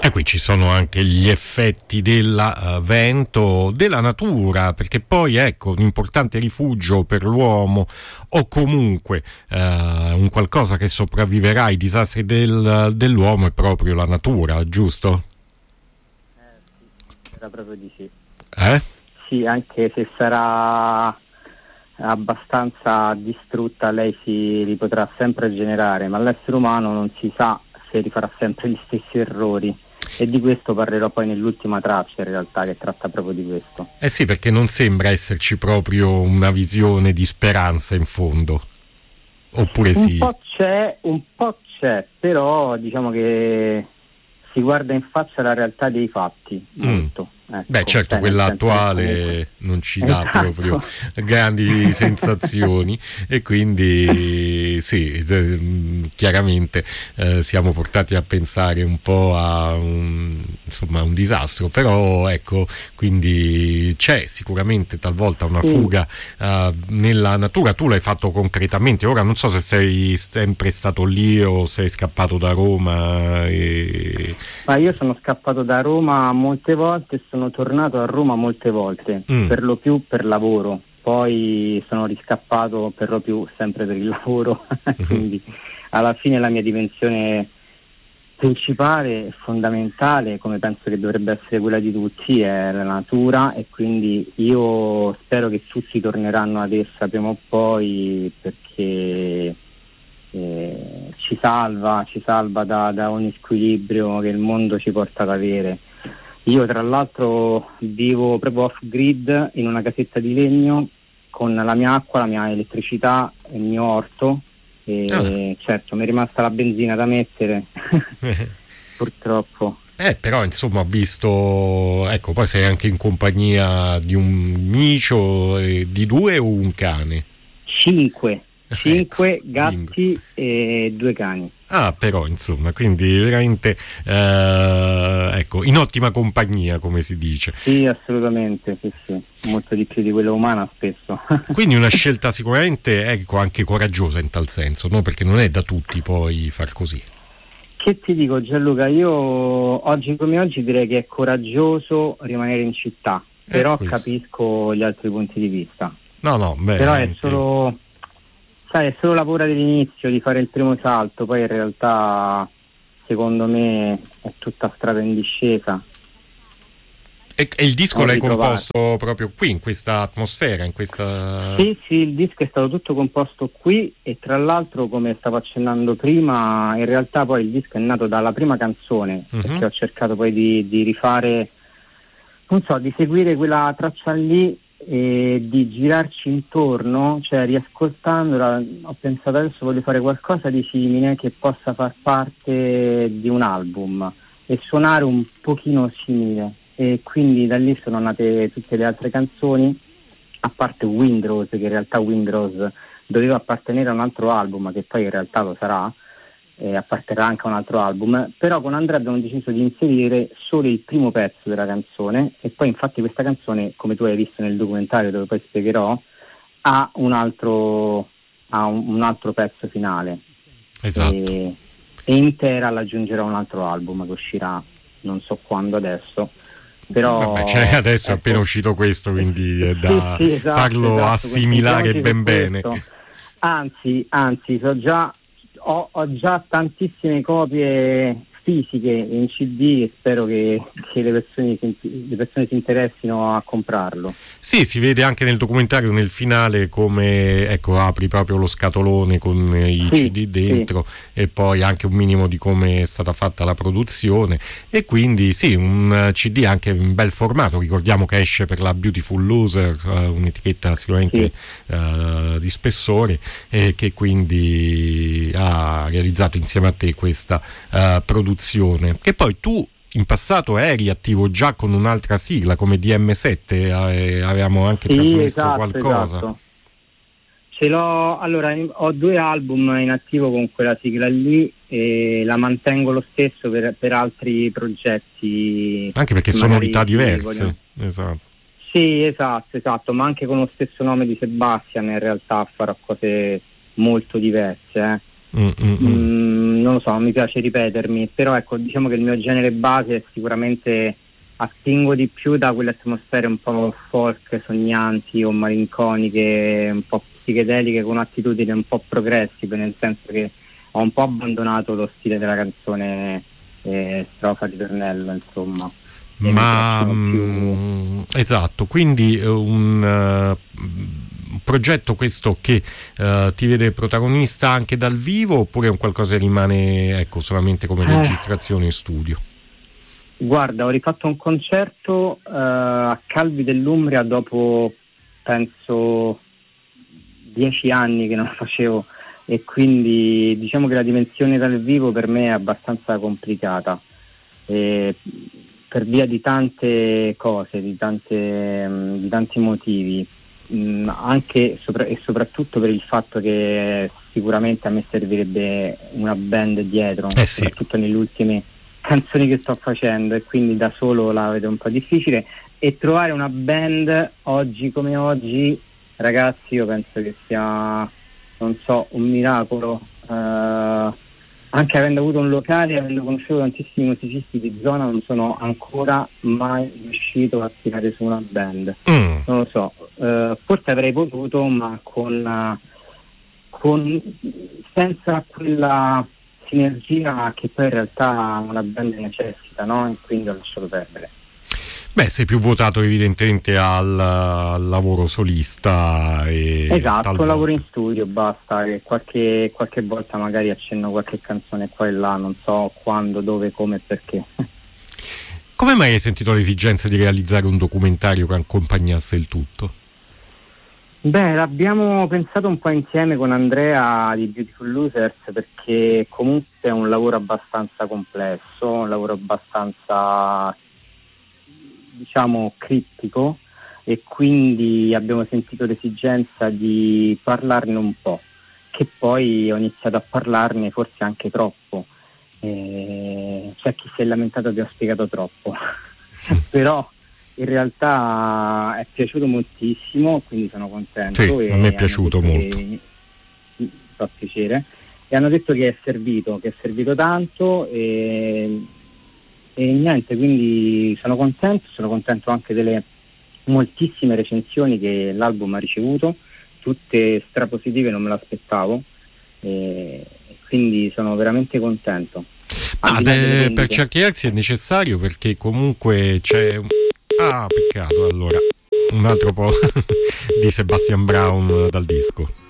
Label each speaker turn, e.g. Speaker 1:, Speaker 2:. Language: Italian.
Speaker 1: E qui ci sono anche gli effetti del vento, della natura, perché poi ecco un importante rifugio per l'uomo o comunque un qualcosa che sopravviverà ai disastri dell'uomo è proprio la natura, giusto?
Speaker 2: Sì, era proprio di sì. Sì, anche se sarà abbastanza distrutta, lei si potrà sempre generare, ma l'essere umano non si sa se rifarà sempre gli stessi errori. E di questo parlerò poi nell'ultima traccia, in realtà, che tratta proprio di questo.
Speaker 1: Eh sì, perché non sembra esserci proprio una visione di speranza in fondo. Oppure sì?
Speaker 2: Un po' c'è, però diciamo che si guarda in faccia la realtà dei fatti, molto. Ecco,
Speaker 1: beh, certo, quella attuale non ci dà proprio grandi sensazioni e quindi sì, chiaramente siamo portati a pensare un po' a un disastro, però ecco, quindi c'è sicuramente talvolta una fuga nella natura. Tu l'hai fatto concretamente, ora non so se sei sempre stato lì o sei scappato da Roma.
Speaker 2: Ma io sono scappato da Roma molte volte, sono tornato a Roma molte volte, per lo più per lavoro, poi sono riscappato per lo più sempre per il lavoro, quindi alla fine la mia dimensione principale e fondamentale, come penso che dovrebbe essere quella di tutti, è la natura, e quindi io spero che tutti torneranno ad essa prima o poi, perché ci salva da ogni squilibrio che il mondo ci porta ad avere. Io tra l'altro vivo proprio off grid in una casetta di legno con la mia acqua, la mia elettricità e il mio orto, e certo mi è rimasta la benzina da mettere purtroppo.
Speaker 1: Però insomma ho visto, ecco, poi sei anche in compagnia di un micio, di 2 o un cane?
Speaker 2: 5 gatti e 2 cani.
Speaker 1: Però insomma, quindi veramente ecco, in ottima compagnia, come si dice.
Speaker 2: Sì, assolutamente, sì, molto di più di quella umana spesso.
Speaker 1: Quindi una scelta sicuramente, ecco, anche coraggiosa in tal senso, no? Perché non è da tutti poi far così.
Speaker 2: Che ti dico, Gianluca, io oggi come oggi direi che è coraggioso rimanere in città, però capisco gli altri punti di vista. Però è solo... Sai, è solo la paura dell'inizio, di fare il primo salto, poi in realtà secondo me è tutta strada in discesa.
Speaker 1: E il disco l'hai composto proprio qui, in questa atmosfera, in questa...
Speaker 2: Sì, il disco è stato tutto composto qui, e tra l'altro, come stavo accennando prima, in realtà poi il disco è nato dalla prima canzone, perché ho cercato poi di rifare, non so, di seguire quella traccia lì e di girarci intorno, cioè riascoltandola ho pensato adesso voglio fare qualcosa di simile che possa far parte di un album e suonare un pochino simile, e quindi da lì sono nate tutte le altre canzoni, a parte Windrose, che in realtà Windrose doveva appartenere a un altro album, che poi in realtà lo sarà, apparterrà anche a un altro album, però con Andrea abbiamo deciso di inserire solo il primo pezzo della canzone, e poi infatti questa canzone, come tu hai visto nel documentario dove poi spiegherò, ha un altro pezzo finale.
Speaker 1: Esatto.
Speaker 2: E intera l'aggiungerò a un altro album che uscirà non so quando adesso, però
Speaker 1: adesso è appena uscito questo, quindi è da farlo assimilare ben bene.
Speaker 2: Anzi ho già tantissime copie fisiche in CD e spero che le persone si interessino a comprarlo.
Speaker 1: Sì, si vede anche nel documentario, nel finale, come ecco apri proprio lo scatolone con i CD dentro, e poi anche un minimo di come è stata fatta la produzione, e quindi sì, un CD anche in bel formato. Ricordiamo che esce per la Beautiful Loser, un'etichetta sicuramente di spessore, e che quindi ha realizzato insieme a te questa produzione, che poi tu in passato eri attivo già con un'altra sigla come DM7, avevamo anche trasmesso qualcosa.
Speaker 2: Esatto. Ce l'ho, allora ho 2 album in attivo con quella sigla lì, e la mantengo lo stesso per altri progetti,
Speaker 1: anche perché sonorità diverse. Esatto.
Speaker 2: Sì, esatto, ma anche con lo stesso nome di Sebastian in realtà farò cose molto diverse, Non lo so, non mi piace ripetermi, però ecco, diciamo che il mio genere base è sicuramente, attingo di più da quelle atmosfere un po' folk, sognanti o malinconiche, un po' psichedeliche, con attitudini un po' progressive, nel senso che ho un po' abbandonato lo stile della canzone strofa, ritornello, insomma.
Speaker 1: Ma esatto, quindi un progetto questo che ti vede protagonista anche dal vivo, oppure è un qualcosa che rimane, ecco, solamente come registrazione in studio?
Speaker 2: Guarda, ho rifatto un concerto a Calvi dell'Umbria dopo, penso, 10 anni che non lo facevo, e quindi diciamo che la dimensione dal vivo per me è abbastanza complicata, per via di tante cose, di tanti motivi, anche e soprattutto per il fatto che sicuramente a me servirebbe una band dietro, soprattutto nelle ultime canzoni che sto facendo, e quindi da solo la vedo un po' difficile, e trovare una band oggi come oggi, ragazzi, io penso che sia, non so, un miracolo, anche avendo avuto un locale, avendo conosciuto tantissimi musicisti di zona, non sono ancora mai riuscito a tirare su una band. Non lo so, forse avrei potuto, ma senza quella sinergia che poi in realtà una band necessita, no? E quindi ho lasciato perdere.
Speaker 1: Beh, sei più votato evidentemente al lavoro solista.
Speaker 2: Esatto, lavoro in studio, basta, che qualche volta magari accenno qualche canzone qua e là, non so quando, dove, come e perché.
Speaker 1: Come mai hai sentito l'esigenza di realizzare un documentario che accompagnasse il tutto?
Speaker 2: Beh, l'abbiamo pensato un po' insieme con Andrea di Beautiful Losers, perché comunque è un lavoro abbastanza complesso, un lavoro abbastanza, diciamo, criptico, e quindi abbiamo sentito l'esigenza di parlarne un po', che poi ho iniziato a parlarne forse anche troppo. C'è chi si è lamentato che ho spiegato troppo, però in realtà è piaciuto moltissimo, quindi sono contento.
Speaker 1: Sì, a me è piaciuto molto.
Speaker 2: Mi fa piacere. E hanno detto che è servito tanto, e niente, quindi sono contento anche delle moltissime recensioni che l'album ha ricevuto, tutte strapositive, non me l'aspettavo, e quindi sono veramente contento.
Speaker 1: Per certi versi è necessario, perché comunque c'è peccato, allora un altro po' di Sebastian Brown dal disco.